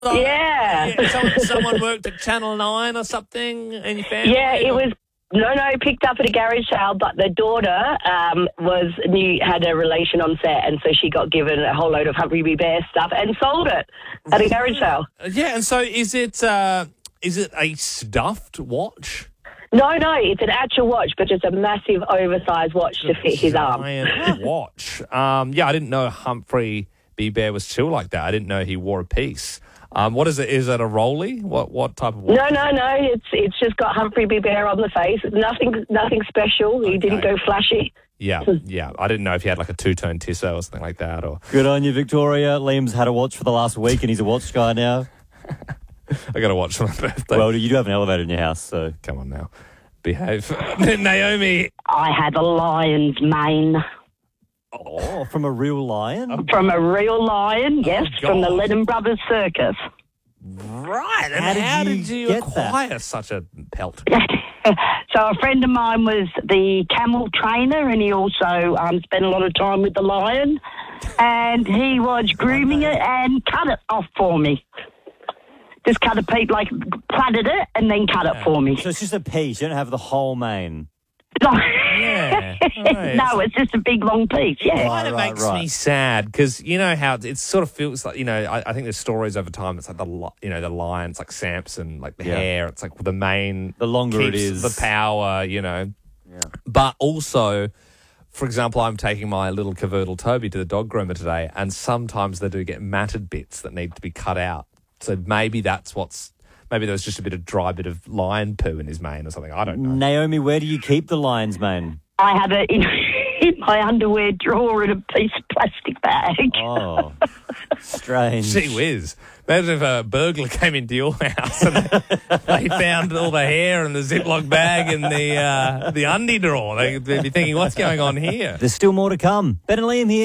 Yeah. Someone worked at Channel 9 or something in your family? Yeah, it was. No, picked up at a garage sale, but the daughter had a relation on set, and so she got given a whole load of Humphrey B. Bear stuff and sold it at a garage sale. Yeah, and so is it a stuffed watch? No, it's an actual watch, but just a massive oversized watch to fit his arm. Giant watch. Yeah, I didn't know Humphrey B. Bear was chill like that. I didn't know he wore a piece. What is it? Is it a Rolly? What type of watch? No. It's just got Humphrey B. Bear on the face. Nothing special. He didn't go flashy. Yeah. I didn't know if he had like a two-tone Tissot or something like that. Or Good on you, Victoria. Liam's had a watch for the last week and he's a watch guy now. I got a watch for my birthday. Well, you do have an elevator in your house, so come on now, behave. Naomi. I had a lion's mane. Oh, from a real lion? From a real lion, yes, from the Lennon Brothers Circus. Right, and how did you acquire such a pelt? So a friend of mine was the camel trainer, and he also spent a lot of time with the lion, and he was grooming it and cut it off for me. Just cut a piece, like plaited it, and then cut it for me. So it's just a piece. You don't have the whole mane. Yeah. Right. No, it's just a big long piece, yeah. It kind of makes me sad because you know how it sort of feels like, I think there's stories over time. It's like the lion, it's like Samson, like the hair. It's like the mane. The longer it keeps is. the power, Yeah. But also, for example, I'm taking my little cavoodle Toby to the dog groomer today, and sometimes they do get matted bits that need to be cut out. So maybe maybe there was just a bit of lion poo in his mane or something. I don't know. Naomi, where do you keep the lion's mane? I have it in my underwear drawer in a piece of plastic bag. Oh, strange. Gee whiz. Imagine if a burglar came into your house and they found all the hair and the Ziploc bag and the undie drawer. They'd be thinking, what's going on here? There's still more to come. Ben and Liam here.